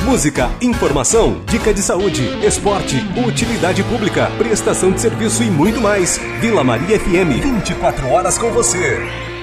Música, informação, dica de saúde, esporte, utilidade pública, prestação de serviço e muito mais. Vila Maria FM, 24 horas com você.